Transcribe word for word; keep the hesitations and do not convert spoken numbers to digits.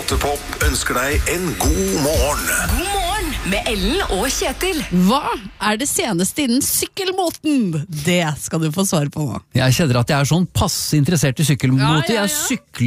Åttepop ønsker deg en god morgen. God morgen med Ellen og Kjetil. Hva er det seneste innen sykkelmoten? Det skal du få svar på nå. Jeg kjenner at jeg er sånn passe interessert i sykkelmote. Ja, ja, ja. Jeg sykler